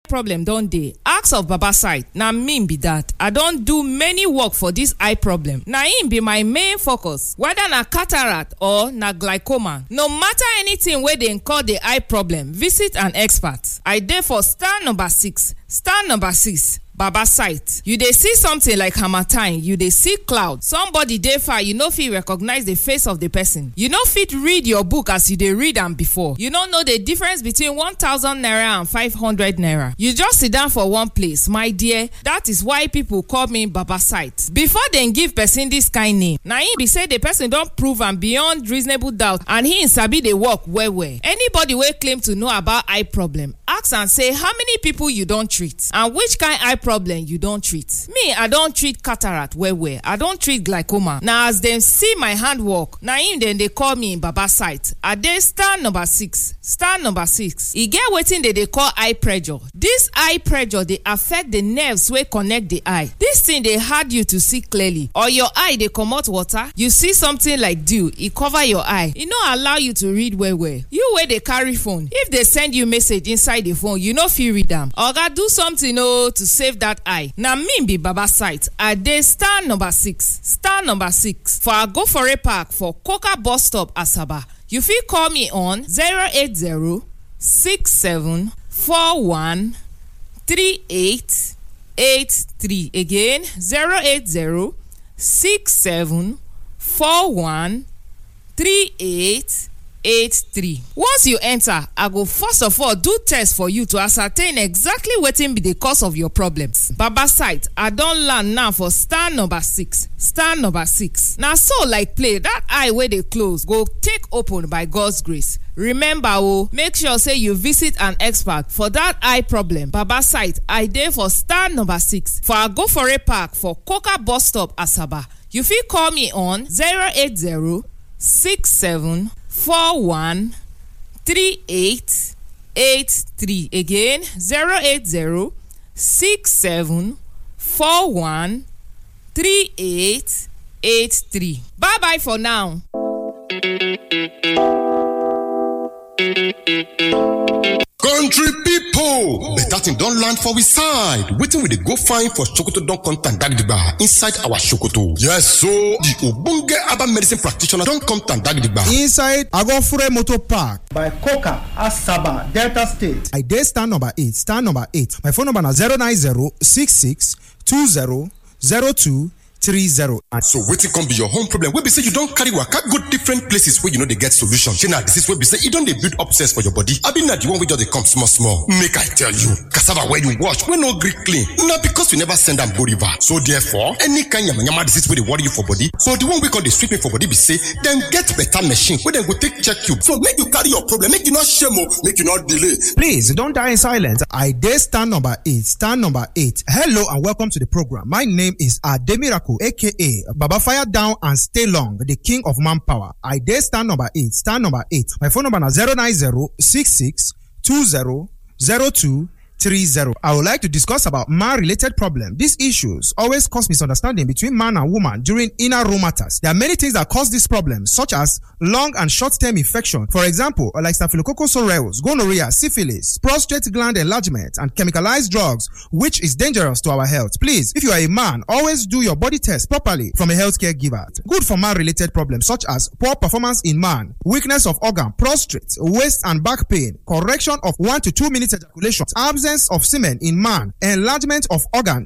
problem don dey. Ask of Baba Sight, na me be that. I don do many work for this eye problem. Na im be my main focus, whether na cataract or na glaucoma. No matter anything wey dem call the eye problem, visit an expert. I dey for star number 6. Star number 6. Baba Sight. You dey see something like harmattan, you dey see cloud, somebody dey far, you no fit recognize the face of the person. You no fit read your book as you dey read am before. You no know the difference between 1,000 naira and 500 naira. You just sit down for one place, my dear. That is why people call me Baba Sight. Before dem give person this kind name, na im be say the person don prove am beyond reasonable doubt and he sabi dey work well well. Anybody wey claim to know about eye problem, ask am say how many people you don treat and which kind eye problem you don treat. Me, I don treat cataract well well. I don treat glaucoma. Na as dem see my handwork, na im dem dey call me Baba Sight. I dey star number 6. Star number 6. E get wetin dem dey call eye pressure. This eye pressure dey affect the nerves wey connect the eye. This thing dey hard you to see clearly, or your eye dey comot water. You see something like dew, e cover your eye. E no allow you to read well well. You wey dey carry phone, if they send you message inside the phone, you no fit read am. Oga, do something to save that eye. Na me be Baba Sight. I dey star number 6. Star number 6 for Agofore Park for Coca bus stop, Asaba. You fit call me on 080 67 41 3883. Again, 080 67 41 3883. Once you enter, I go first of all do test for you to ascertain exactly wetin be the cause of your problems. Baba Sight, I don land now for star number 6. Star number 6. Na so like play, that eye wey dey close go take open by God's grace. Remember, make sure say you visit an expert for that eye problem. Baba Sight, I dey for star number 6 for Agofore Park for Coca bus stop, Asaba. You fit call me on 080 67 41 3883. Again, 080 67 41 3883. Bye bye for now. Country people, better thing don land for we side. Wetin we dey go find for Sokoto don contact Dagdigba inside our Sokoto. Yes, so the ogbonge herbal medicine practitioner don contact Dagdigba inside Agofure Motor Park by Coca, Asaba, Delta State. I dey stand number 8. Stand number 8. My phone number na 090 66 20 02 30. And so wetin come be your home problem wey be say you don carry waka go different places wey you no dey get solution. Shey na disease wey be say e don dey build upstairs for your body. Abi na the one wey just dey come small small. Make I tell you, cassava wey you wash wey no gree clean na because you never send am go river. So therefore, any kind yamayama disease wey dey worry you for body, so the one wey come dey sweep me for body be say dem get better machine wey dem go take check you. So make you carry your problem, make you not shame o, make you not delay. Please don't die in silence. I dey stand number 8. Stand number 8. Hello and welcome to the program. My name is Ademiraku, aka Baba Fire Down and Stay Long, the king of manpower. I dey stand number 8. Stand number 8. My phone number is 090 66 20 02 30. I would like to discuss about man-related problem. These issues always cause misunderstanding between man and woman during inner room matters. There are many things that cause this problem, such as long and short-term infection. For example, like Staphylococcus aureus, gonorrhea, syphilis, prostate gland enlargement, and chemicalized drugs, which is dangerous to our health. Please, if you are a man, always do your body test properly from a healthcare giver. Good for man-related problems, such as poor performance in man, weakness of organ, prostrate, waist and back pain, correction of 1 to 2 minutes ejaculation, absence of semen in man, enlargement of organ